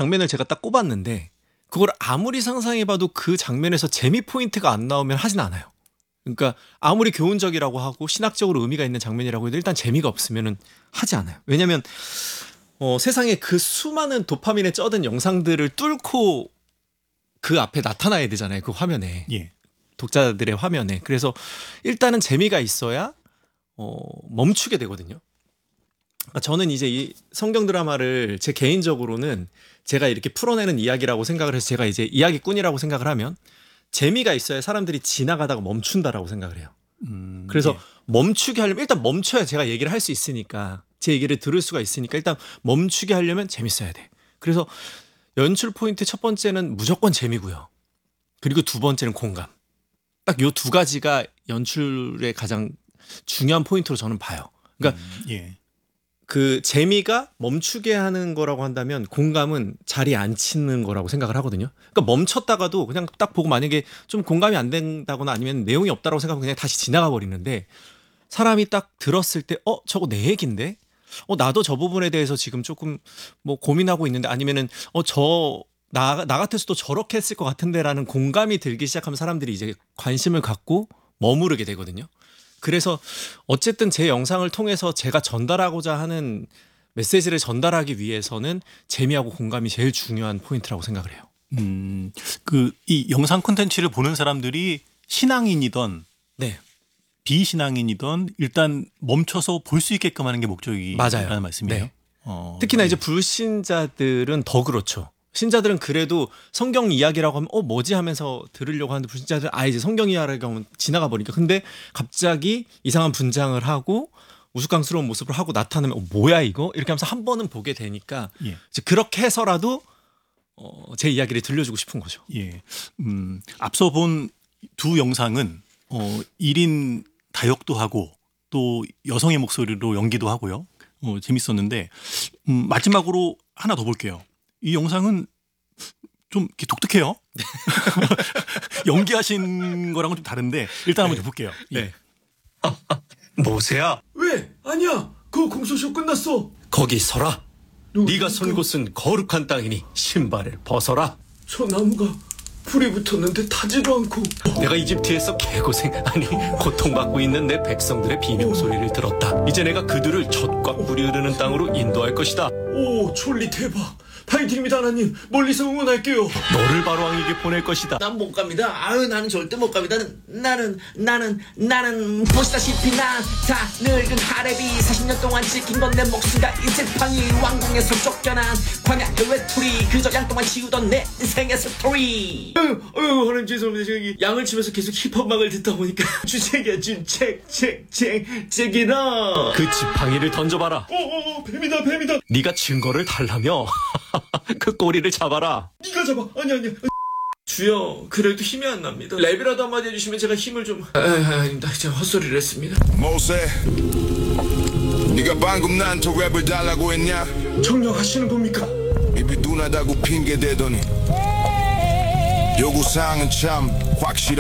장면을 제가 딱 꼽았는데 그걸 아무리 상상해봐도 그 장면에서 재미 포인트가 안 나오면 하진 않아요. 그러니까 아무리 교훈적이라고 하고 신학적으로 의미가 있는 장면이라고 해도 일단 재미가 없으면 하지 않아요. 왜냐하면 세상에 그 수많은 도파민에 쩌든 영상들을 뚫고 그 앞에 나타나야 되잖아요. 그 화면에. 예. 독자들의 화면에. 그래서 일단은 재미가 있어야 멈추게 되거든요. 그러니까 저는 이제 이 성경 드라마를 제 개인적으로는 제가 이렇게 풀어내는 이야기라고 생각을 해서 제가 이제 이야기꾼이라고 생각을 하면 재미가 있어야 사람들이 지나가다가 멈춘다라고 생각을 해요. 그래서 예. 멈추게 하려면 일단 멈춰야 제가 얘기를 할 수 있으니까 제 얘기를 들을 수가 있으니까 일단 멈추게 하려면 재밌어야 돼. 그래서 연출 포인트 첫 번째는 무조건 재미고요. 그리고 두 번째는 공감. 딱 요 두 가지가 연출의 가장 중요한 포인트로 저는 봐요. 그러니까 예. 그 재미가 멈추게 하는 거라고 한다면 공감은 자리에 안 치는 거라고 생각을 하거든요. 그러니까 멈췄다가도 그냥 딱 보고 만약에 좀 공감이 안 된다거나 아니면 내용이 없다라고 생각하면 그냥 다시 지나가 버리는데 사람이 딱 들었을 때 저거 내 얘긴데? 나도 저 부분에 대해서 지금 조금 뭐 고민하고 있는데 아니면은 나 같았어도 저렇게 했을 것 같은데라는 공감이 들기 시작하면 사람들이 이제 관심을 갖고 머무르게 되거든요. 그래서 어쨌든 제 영상을 통해서 제가 전달하고자 하는 메시지를 전달하기 위해서는 재미하고 공감이 제일 중요한 포인트라고 생각을 해요. 이 영상 콘텐츠를 보는 사람들이 신앙인이던 네. 비신앙인이던 일단 멈춰서 볼 수 있게끔 하는 게 목적이라는 맞아요. 말씀이에요. 네. 특히나 네. 이제 불신자들은 더 그렇죠. 신자들은 그래도 성경 이야기라고 하면 뭐지 하면서 들으려고 하는데 불신자들은 이제 성경 이야기라고 하면 지나가 버리니까 근데 갑자기 이상한 분장을 하고 우스꽝스러운 모습을 하고 나타나면 뭐야 이거? 이렇게 하면서 한 번은 보게 되니까 예. 이제 그렇게 해서라도 제 이야기를 들려주고 싶은 거죠. 예. 앞서 본 두 영상은 1인 다역도 하고 또 여성의 목소리로 연기도 하고요. 재밌었는데 마지막으로 하나 더 볼게요. 이 영상은 좀 이렇게 독특해요. 연기하신 거랑은 좀 다른데 일단 한번 좀 볼게요. 네. 모세야, 왜? 아니야. 그 공소시효 끝났어. 거기 서라. 네가 선 누구니까? 곳은 거룩한 땅이니 신발을 벗어라. 저 나무가 불이 붙었는데 타지도 않고. 내가 이집트에서 개고생 아니 고통받고 있는 내 백성들의 비명 소리를 들었다. 이제 내가 그들을 젖과 꿀이 흐르는 땅으로 인도할 것이다. 오, 촐리 대박. 파이팅입니다, 하나님. 멀리서 응원할게요. 너를 바로 왕에게 보낼 것이다. 난 못 갑니다. 나는 절대 못 갑니다. 나는 보시다시피 난 다 늙은 하레비 40년 동안 지킨 건 내 목숨과 이 지팡이 왕궁에서 쫓겨난 광야의 외톨이 그저 양동안 치우던 내 인생의 스토리. 하나님 죄송합니다. 제가 이 양을 치면서 계속 힙합막을 듣다 보니까 주책이야. 지금 책이나. 그 지팡이를 던져봐라. 뱀이다. 네가 증거를 달라며 그 꼬리를 잡아라. 네가 잡아. 아니야. 주여, 그래도 힘이 안 납니다. 랩이라도 한마디 해주시면 제가 힘을 좀. 아닙니다. 제가 헛소리를 했습니다. 모세, 네가 방금 나한테 랩을 달라고 했냐? 정령하시는 겁니까? 입이 둔하다고 핑계대더니 요구사항은 참 확실하